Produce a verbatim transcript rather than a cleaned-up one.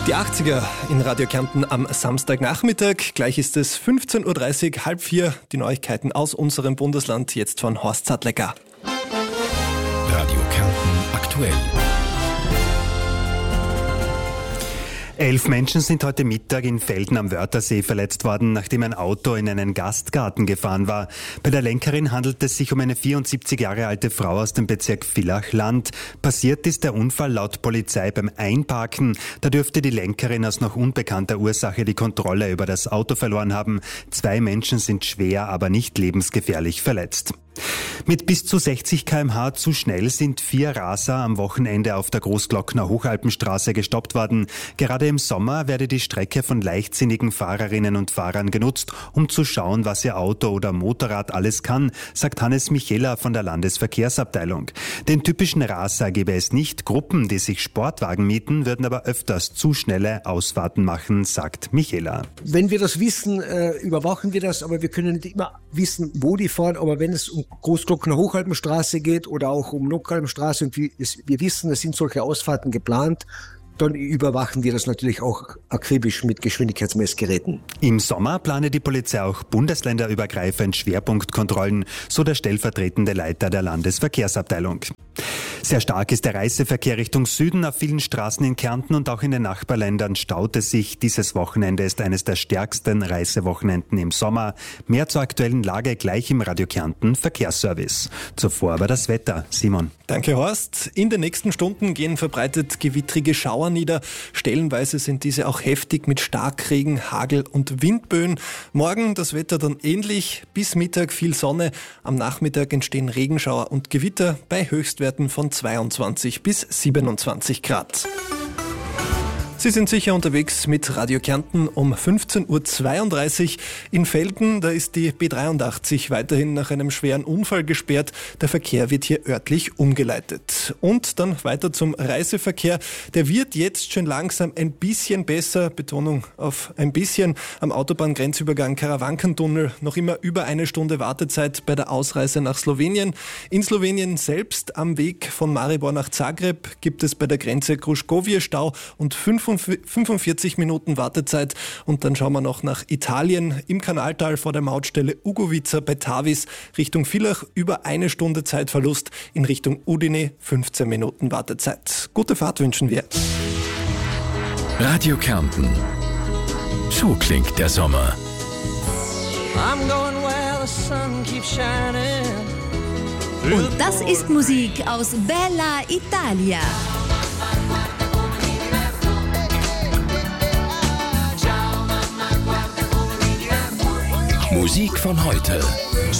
Die achtziger in Radio Kärnten am Samstagnachmittag. Gleich ist es fünfzehn Uhr dreißig, halb vier. Die Neuigkeiten aus unserem Bundesland, jetzt von Horst Zadlecker. Radio Kärnten aktuell. Elf Menschen sind heute Mittag in Velden am Wörthersee verletzt worden, nachdem ein Auto in einen Gastgarten gefahren war. Bei der Lenkerin handelt es sich um eine vierundsiebzig Jahre alte Frau aus dem Bezirk Villach-Land. Passiert ist der Unfall laut Polizei beim Einparken. Da dürfte die Lenkerin aus noch unbekannter Ursache die Kontrolle über das Auto verloren haben. Zwei Menschen sind schwer, aber nicht lebensgefährlich verletzt. Mit bis zu sechzig Kilometer pro Stunde zu schnell sind vier Raser am Wochenende auf der Großglockner Hochalpenstraße gestoppt worden. Gerade im Sommer werde die Strecke von leichtsinnigen Fahrerinnen und Fahrern genutzt, um zu schauen, was ihr Auto oder Motorrad alles kann, sagt Hannes Michela von der Landesverkehrsabteilung. Den typischen Raser gebe es nicht. Gruppen, die sich Sportwagen mieten, würden aber öfters zu schnelle Ausfahrten machen, sagt Michela. Wenn wir das wissen, äh, überwachen wir das, aber wir können nicht immer wissen, wo die fahren. Aber wenn es um Großglockner Hochalpenstraße geht oder auch um Nockalmstraße und wir, es, wir wissen, es sind solche Ausfahrten geplant, dann überwachen wir das natürlich auch akribisch mit Geschwindigkeitsmessgeräten. Im Sommer plane die Polizei auch bundesländerübergreifend Schwerpunktkontrollen, so der stellvertretende Leiter der Landesverkehrsabteilung. Sehr stark ist der Reiseverkehr Richtung Süden auf vielen Straßen in Kärnten und auch in den Nachbarländern staut es sich. Dieses Wochenende ist eines der stärksten Reisewochenenden im Sommer. Mehr zur aktuellen Lage gleich im Radio Kärnten Verkehrsservice. Zuvor aber das Wetter. Simon. Danke, Horst. In den nächsten Stunden gehen verbreitet gewittrige Schauer nieder. Stellenweise sind diese auch heftig mit Starkregen, Hagel und Windböen. Morgen das Wetter dann ähnlich. Bis Mittag viel Sonne. Am Nachmittag entstehen Regenschauer und Gewitter bei Höchstwerten von zweiundzwanzig bis siebenundzwanzig Grad. Sie sind sicher unterwegs mit Radio Kärnten um fünfzehn Uhr zweiunddreißig. In Velden, da ist die B dreiundachtzig weiterhin nach einem schweren Unfall gesperrt. Der Verkehr wird hier örtlich umgeleitet. Und dann weiter zum Reiseverkehr. Der wird jetzt schon langsam ein bisschen besser. Betonung auf ein bisschen. Am Autobahngrenzübergang Karawankentunnel noch immer über eine Stunde Wartezeit bei der Ausreise nach Slowenien. In Slowenien selbst am Weg von Maribor nach Zagreb gibt es bei der Grenze Kruškovje Stau und fünfundvierzig Minuten Wartezeit. Und dann schauen wir noch nach Italien. Im Kanaltal vor der Mautstelle Ugovica bei Tavis Richtung Villach über eine Stunde Zeitverlust. In Richtung Udine fünfzehn Minuten Wartezeit. Gute Fahrt wünschen wir. Radio Kärnten. So klingt der Sommer. I'm going where the sun keeps shining. Und das ist Musik aus Bella Italia. Musik von heute.